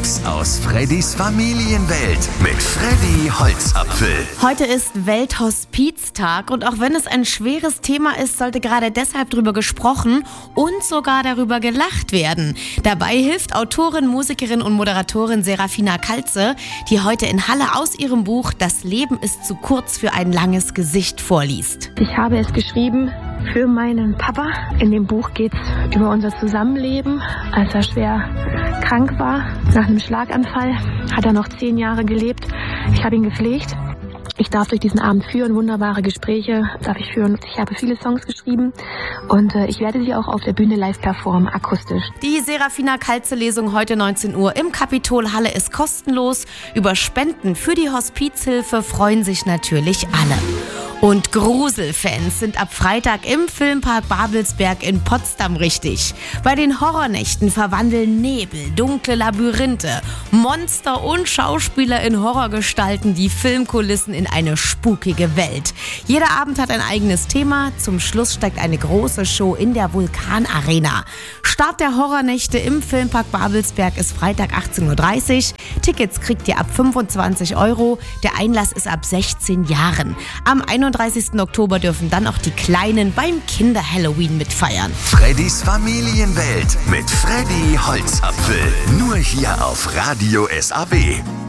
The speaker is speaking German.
Tipps aus Freddys Familienwelt mit Freddy Holzapfel. Heute ist Welthospiztag und auch wenn es ein schweres Thema ist, sollte gerade deshalb darüber gesprochen und sogar darüber gelacht werden. Dabei hilft Autorin, Musikerin und Moderatorin Serafina Kalze, die heute in Halle aus ihrem Buch »Das Leben ist zu kurz für ein langes Gesicht« vorliest. Ich habe es geschrieben für meinen Papa. In dem Buch geht es über unser Zusammenleben. Als er schwer krank war, nach einem Schlaganfall, hat er noch 10 Jahre gelebt. Ich habe ihn gepflegt. Ich darf durch diesen Abend führen, wunderbare Gespräche darf ich führen. Ich habe viele Songs geschrieben und ich werde sie auch auf der Bühne live performen, akustisch. Die Serafina Kalze-Lesung heute 19 Uhr im Kapitol Halle ist kostenlos. Über Spenden für die Hospizhilfe freuen sich natürlich alle. Und Gruselfans sind ab Freitag im Filmpark Babelsberg in Potsdam richtig. Bei den Horrornächten verwandeln Nebel, dunkle Labyrinthe, Monster und Schauspieler in Horrorgestalten die Filmkulissen in eine spukige Welt. Jeder Abend hat ein eigenes Thema. Zum Schluss steigt eine große Show in der Vulkanarena. Start der Horrornächte im Filmpark Babelsberg ist Freitag 18.30 Uhr. Tickets kriegt ihr ab 25 €. Der Einlass ist ab 16 Jahren. Am 31. Oktober dürfen dann auch die Kleinen beim Kinder-Halloween mitfeiern. Freddys Familienwelt mit Freddy Holzapfel. Nur hier auf Radio SAB.